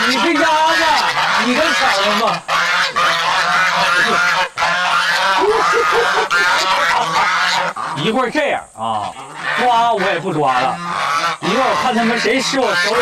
你是鸭子，你跟巧了吗？一会儿这样啊，抓我也不抓了，一会儿我看他们谁吃我手里